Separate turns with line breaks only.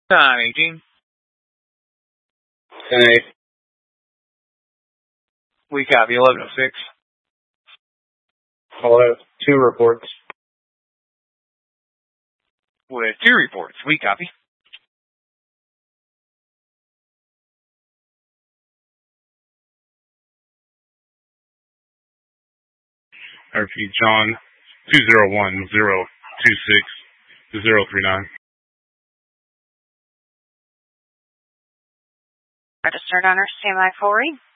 Time 18.
Hey.
We copy 1106.
I'll have 2 reports.
With 2 reports, we copy.
RP John 201-026-039.
Registered under standby 4.